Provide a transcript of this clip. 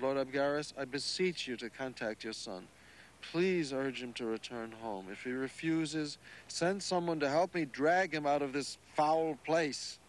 Lord Abgarus, I beseech you to contact your son. Please urge him to return home. If he refuses, send someone to help me drag him out of this foul place.